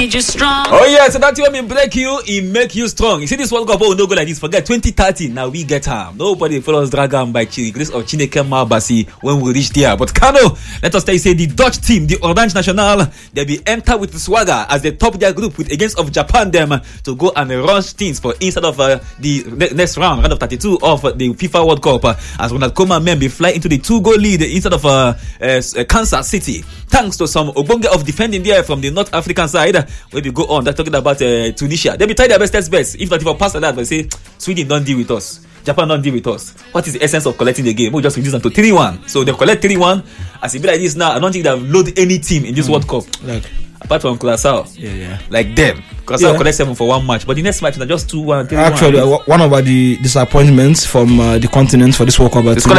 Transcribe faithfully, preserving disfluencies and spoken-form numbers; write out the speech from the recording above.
made you strong. Oh yeah, so that's what mean break you, it make you strong. You see this World Cup, oh no go like this. Forget twenty thirty, now we get time. Nobody follows Dragon by Chile, Grace or Chineke Mabasi when we reach there. But Kano, let us tell you, say the Dutch team, the Orange National, they be enter with the swagger as they top their group with against of Japan them to go and rush things for instead of uh, the ne- next round, round of thirty-two of uh, the FIFA World Cup. Uh, as Ronald Koeman men be fly into the two goal lead instead of uh, uh, Kansas City. Thanks to some Obonge of defending there from the North African side. Where we go on, they're talking about uh, Tunisia. They be try their best test best. If not, if I pass like that, they say Sweden don't deal with us. Japan don't deal with us. What is the essence of collecting the game? We'll just reduce them to three one. So they collect three one. As it be like this now, I don't think they've loaded any team in this mm. World Cup. Like, apart from Curaçao. Yeah, yeah. Like them. Curaçao yeah. collect seven for one match. But the next match, they're just two one. Actually, uh, one of the disappointments from uh, the continent for this World Cup.